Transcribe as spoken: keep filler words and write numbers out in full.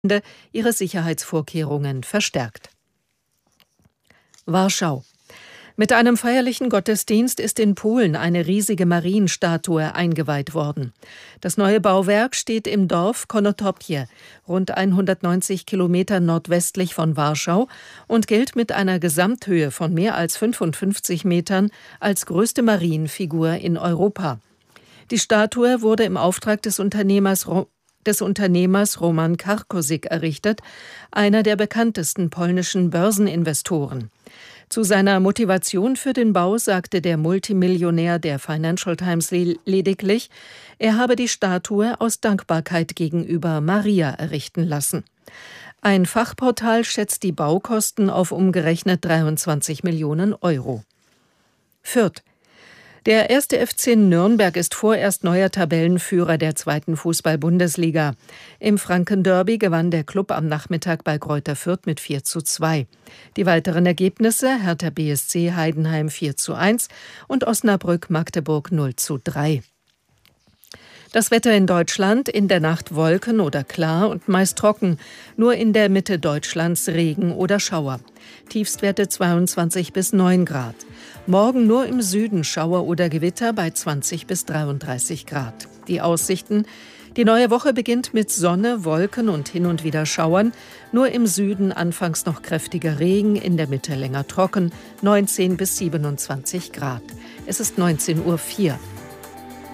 ihre Sicherheitsvorkehrungen verstärkt. Warschau. Mit einem feierlichen Gottesdienst ist in Polen eine riesige Marienstatue eingeweiht worden. Das neue Bauwerk steht im Dorf Konotopie, rund hundertneunzig Kilometer nordwestlich von Warschau, und gilt mit einer Gesamthöhe von mehr als fünfundfünfzig Metern als größte Marienfigur in Europa. Die Statue wurde im Auftrag des Unternehmers des Unternehmers Roman Karkosik errichtet, einer der bekanntesten polnischen Börseninvestoren. Zu seiner Motivation für den Bau sagte der Multimillionär der Financial Times lediglich, er habe die Statue aus Dankbarkeit gegenüber Maria errichten lassen. Ein Fachportal schätzt die Baukosten auf umgerechnet dreiundzwanzig Millionen Euro. Fürth. Der erste F C Nürnberg ist vorerst neuer Tabellenführer der zweiten Fußball-Bundesliga. Im Franken-Derby gewann der Klub am Nachmittag bei Greuther Fürth mit vier zu zwei. Die weiteren Ergebnisse: Hertha B S C Heidenheim vier zu eins und Osnabrück Magdeburg null zu drei. Das Wetter in Deutschland: in der Nacht Wolken oder klar und meist trocken. Nur in der Mitte Deutschlands Regen oder Schauer. Tiefstwerte zweiundzwanzig bis neun Grad. Morgen nur im Süden Schauer oder Gewitter bei zwanzig bis dreiunddreißig Grad. Die Aussichten: Die neue Woche beginnt mit Sonne, Wolken und hin und wieder Schauern. Nur im Süden anfangs noch kräftiger Regen, in der Mitte länger trocken, neunzehn bis siebenundzwanzig Grad. Es ist neunzehn Uhr vier.